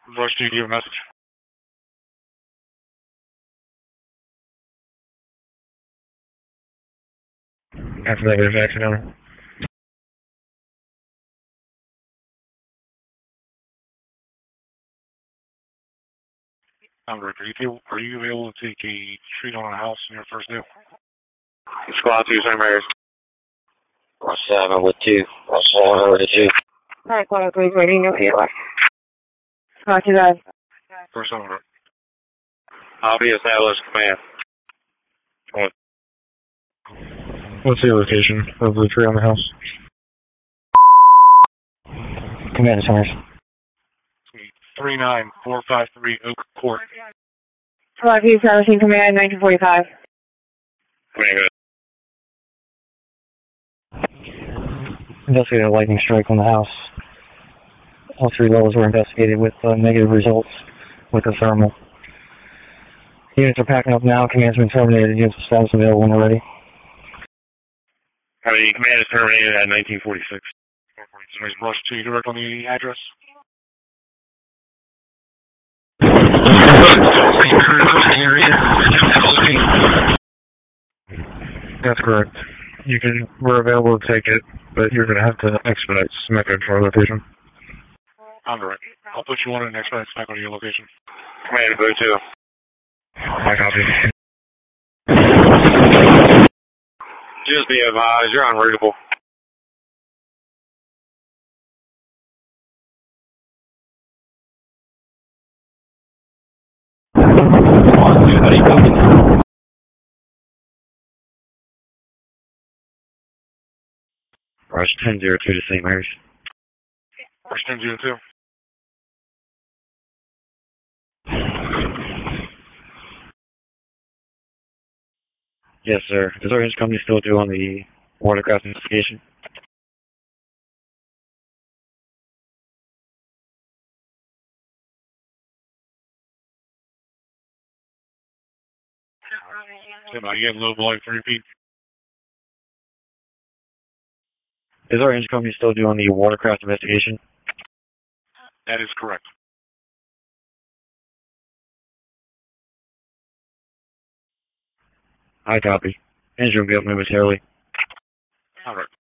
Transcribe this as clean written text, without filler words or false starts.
Rush, do you give a message? After that, there's accidental. Rick, are you able to take a treat on a house in your first day? Squad 2, St. Mary's. Rush 7 with 2. Rush 7 over to 2. Alright, Squad 3, waiting, no fear. Squad 2, guys. First on, Rick. I'll be established command. What's the location of the tree on the house? Command Summers. 39453 Oak Court. Squad 2, establishing command, 1945. Command, good. Investigated a lightning strike on the house. All 3 levels were investigated with negative results with a thermal. Units are packing up now. Command's been terminated. Units status available when they're ready. Command is terminated at 1946. Rush 2, direct on the address. That's correct. We're available to take it, but you're going to have to expedite SMECA to our location. I'm direct. I'll put you on an expedite SMECA to your location. Command, go 2. I copy. Just be advised, you're unreadable. How do you go? Rush 10-02 to St. Mary's. Rush 10-02. Yes, sir. Is our engine company still due on the watercraft investigation? Are you getting low volume for repeat? Is our engine company still due on the watercraft investigation? That is correct. I copy. Engine will be up momentarily. All right.